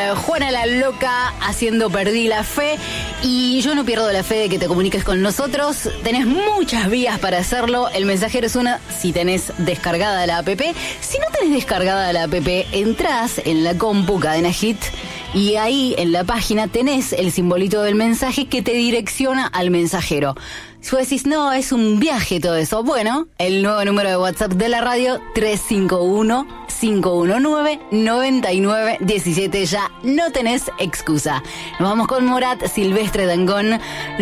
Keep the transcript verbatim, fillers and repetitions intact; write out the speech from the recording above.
eh, Juana la Loca haciendo Perdí la Fe. Y yo no pierdo la fe de que te comuniques con nosotros. Tenés muchas vías para hacerlo. El Mensajero es una, si tenés descargada la app. Si no tenés descargada la app, entrás en la compu Cadena Hit y ahí en la página tenés el simbolito del mensaje que te direcciona al mensajero. Si vos decís, no, es un viaje todo eso. Bueno, el nuevo número de WhatsApp de la radio, tres cinco uno, cinco uno nueve, nueve nueve uno siete. Ya no tenés excusa. Nos vamos con Morat, Silvestre Dangond.